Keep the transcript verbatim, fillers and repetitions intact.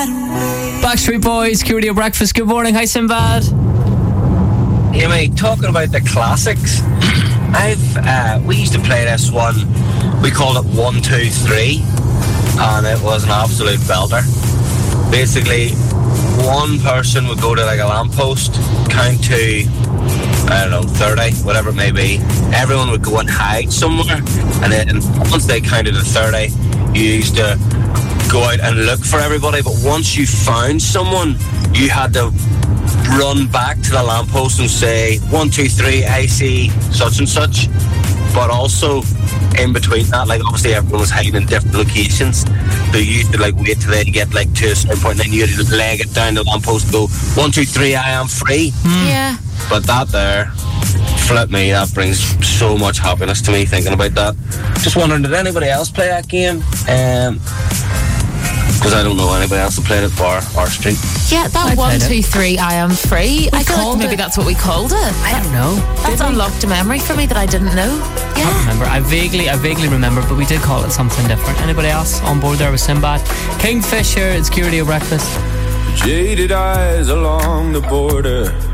Backstreet Boys, Q Radio Breakfast. Good morning. Hi, Sinbad. Yeah, mate, talking about the classics, I've uh, we used to play this one. We called it one, two, three, and it was an absolute belter. Basically, one person would go to like a lamppost, count to, I don't know, thirty, whatever it may be. Everyone would go and hide somewhere, and then once they counted to thirty, you used to go out and look for everybody. But once you found someone, you had to run back to the lamppost and say, one, two, three, I see such and such. But also, in between that, like, obviously everyone was hiding in different locations, so you used to, like, wait till they get, like, to a certain point, and then you had to leg it down the lamppost and go, one, two, three, I am free. Mm. Yeah. But that there, flip me, that brings so much happiness to me thinking about that. Just wondering, did anybody else play that game? Um... Because I don't know anybody else who played it bar our street. Yeah, that I one, played two, it. three, I am free. I feel like maybe it. that's what we called it. I don't know. That's Did we? unlocked a memory for me that I didn't know. I Yeah. remember. I vaguely, I vaguely remember, but we did call it something different. Anybody else on board there with Sinbad? Kingfisher, it's Q Radio Breakfast. Jaded eyes along the border,